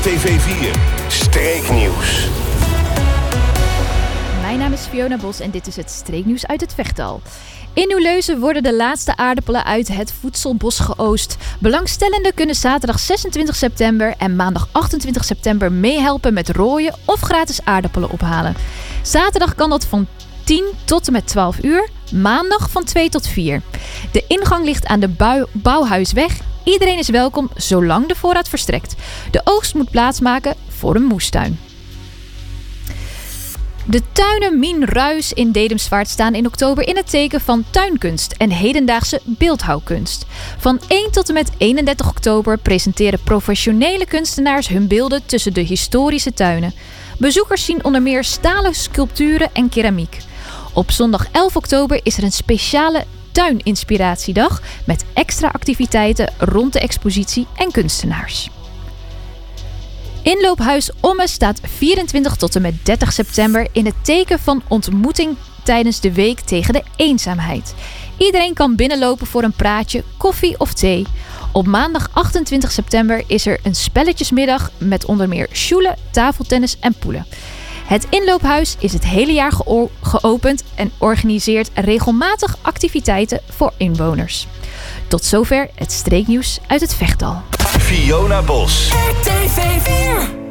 RTV 4 Streeknieuws. Mijn naam is Fiona Bos en dit is het Streeknieuws uit het Vechtdal. In Nieuwleusen worden de laatste aardappelen uit het voedselbos geoost. Belangstellenden kunnen zaterdag 26 september en maandag 28 september meehelpen met rooien of gratis aardappelen ophalen. Zaterdag kan dat van 10 tot en met 12 uur, maandag van 2 tot 4. De ingang ligt aan de Bouwhuisweg. Iedereen is welkom zolang de voorraad verstrekt. De oogst moet plaatsmaken voor een moestuin. De tuinen Mien Ruis in Dedemsvaart staan in oktober in het teken van tuinkunst en hedendaagse beeldhouwkunst. Van 1 tot en met 31 oktober presenteren professionele kunstenaars hun beelden tussen de historische tuinen. Bezoekers zien onder meer stalen sculpturen en keramiek. Op zondag 11 oktober is er een speciale tuininspiratiedag met extra activiteiten rond de expositie en kunstenaars. Inloophuis Omme staat 24 tot en met 30 september in het teken van ontmoeting tijdens de week tegen de eenzaamheid. Iedereen kan binnenlopen voor een praatje, koffie of thee. Op maandag 28 september is er een spelletjesmiddag met onder meer sjoelen, tafeltennis en poelen. Het inloophuis is het hele jaar geopend en organiseert regelmatig activiteiten voor inwoners. Tot zover het streeknieuws uit het Vechtdal. Fiona Bos. RTV 4